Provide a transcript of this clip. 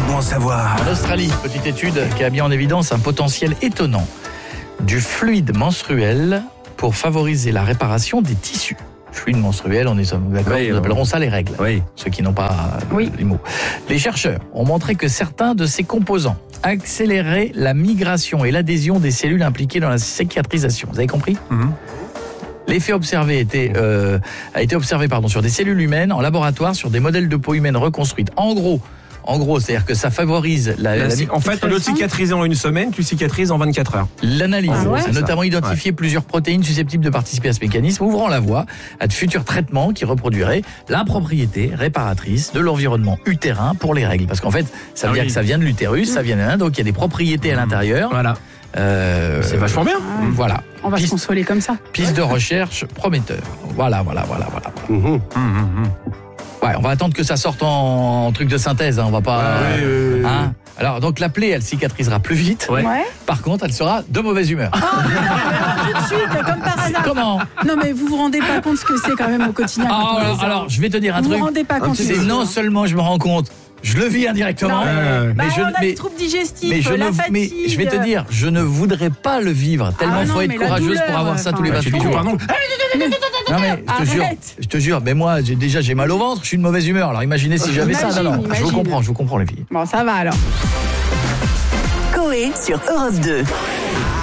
bon à savoir. En Australie, petite étude qui a mis en évidence un potentiel étonnant du fluide menstruel pour favoriser la réparation des tissus. Fluide menstruel, on est d'accord, Oui, nous appellerons ça les règles. Oui. Ceux qui n'ont pas les mots. Les chercheurs ont montré que certains de ces composants accéléraient la migration et l'adhésion des cellules impliquées dans la cicatrisation. Vous avez compris ? L'effet observé a été observé sur des cellules humaines en laboratoire sur des modèles de peau humaine reconstruites. En gros, c'est-à-dire que ça favorise En fait, au lieu de cicatriser en une semaine, tu cicatrises en 24 heures. L'analyse a notamment ça. identifié plusieurs protéines susceptibles de participer à ce mécanisme, ouvrant la voie à de futurs traitements qui reproduiraient la propriété réparatrice de l'environnement utérin pour les règles. Parce qu'en fait, ça veut dire que ça vient de l'utérus, ça vient de là, donc il y a des propriétés à l'intérieur. Voilà. C'est vachement bien. Voilà. On va se consoler comme ça. Piste de recherche prometteur. Voilà. Ouais, on va attendre que ça sorte en truc de synthèse, on va pas... Hein. Alors, donc la plaie, elle cicatrisera plus vite. Ouais. Par contre, elle sera de mauvaise humeur. Tout de suite, comme par hasard. Comment ? Non, mais vous vous rendez pas compte ce que c'est quand même au quotidien. Alors, je vais te dire un vous truc. vous rendez pas compte. C'est non seulement je me rends compte, je le vis indirectement. On a des troubles digestifs, la fatigue. Mais je vais te dire, je ne voudrais pas le vivre. Tellement faut être courageuse pour avoir ça tous les 28 jours. Pardon. Non mais je te jure, mais moi j'ai mal au ventre, je suis de mauvaise humeur. Alors imaginez si j'avais ça. Non, je vous comprends les filles. Bon, ça va alors. Coé sur Europe 2.